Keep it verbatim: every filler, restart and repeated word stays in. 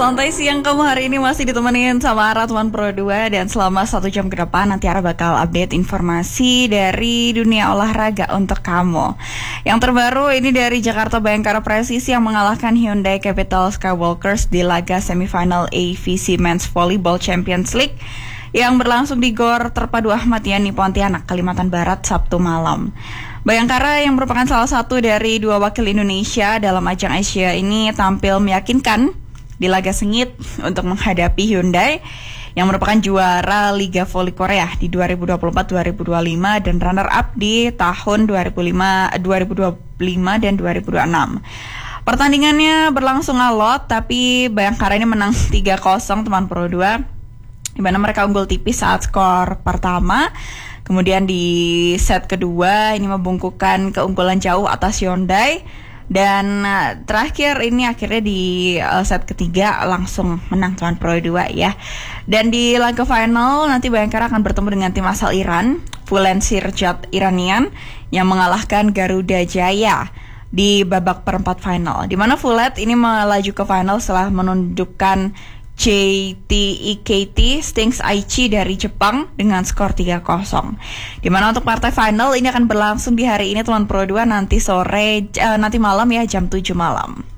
Santai siang kamu hari ini masih ditemenin sama Ara teman Pro dua. Dan selama satu jam ke depan nanti Ara bakal update informasi dari dunia olahraga untuk kamu. Yang terbaru ini dari Jakarta Bayangkara Presisi yang mengalahkan Hyundai Capital Skywalkers di laga semifinal A V C Men's Volleyball Champions League yang berlangsung di Gor Terpadu Ahmad Yani Pontianak, Kalimantan Barat, Sabtu malam. Bayangkara yang merupakan salah satu dari dua wakil Indonesia dalam ajang Asia ini tampil meyakinkan di laga sengit untuk menghadapi Hyundai yang merupakan juara Liga Voli Korea di dua ribu dua puluh empat dua ribu dua puluh lima dan runner up di tahun dua ribu lima, dua ribu dua puluh lima dan dua ribu dua puluh enam. Pertandingannya berlangsung alot, tapi Bayangkara ini menang tiga kosong teman Pro dua, di mana mereka unggul tipis saat skor pertama. Kemudian di set kedua ini membungkukan keunggulan jauh atas Hyundai. Dan uh, terakhir ini akhirnya di uh, set ketiga langsung menang tuan Pro dua ya. Dan di laga final nanti Bayangkara akan bertemu dengan tim asal Iran, Vulen Sirjat Iranian, yang mengalahkan Garuda Jaya di babak perempat final, di mana Vulet ini melaju ke final setelah menundukkan J T E K T Stings Aichi dari Jepang dengan skor tiga kosong. Dimana untuk partai final ini akan berlangsung di hari ini teman Pro dua, nanti sore uh, nanti malam ya jam tujuh malam.